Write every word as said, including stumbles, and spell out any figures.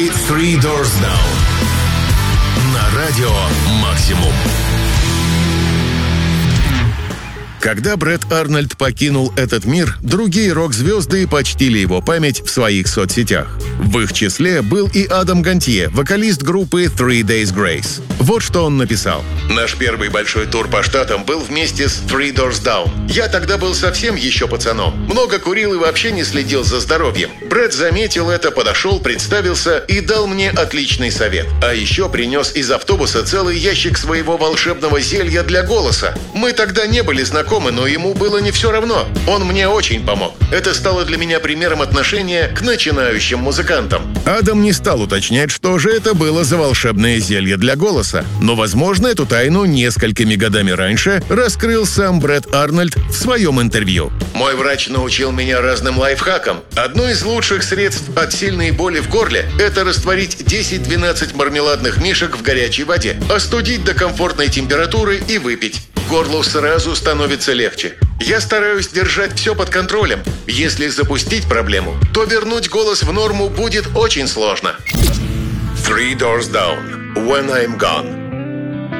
Three Doors Down на радио Максимум. Когда Брэд Арнольд покинул этот мир, другие рок-звезды почтили его память в своих соцсетях. В их числе был и Адам Гантье, вокалист группы Three Days Grace. Вот что он написал. «Наш первый большой тур по Штатам был вместе с Three Doors Down. Я тогда был совсем еще пацаном. Много курил и вообще не следил за здоровьем. Брэд заметил это, подошел, представился и дал мне отличный совет. А еще принес из автобуса целый ящик своего волшебного зелья для голоса. Мы тогда не были знакомы, но ему было не все равно. Он мне очень помог. Это стало для меня примером отношения к начинающим музыкантам». Адам не стал уточнять, что же это было за волшебное зелье для голоса. Но, возможно, эту тайну несколькими годами раньше раскрыл сам Брэд Арнольд в своем интервью. «Мой врач научил меня разным лайфхакам. Одно из лучших средств от сильной боли в горле – это растворить десять-двенадцать мармеладных мишек в горячей воде, остудить до комфортной температуры и выпить. Горлу сразу становится легче. Я стараюсь держать все под контролем. Если запустить проблему, то вернуть голос в норму будет очень сложно». Three Doors Down. When I'm Gone.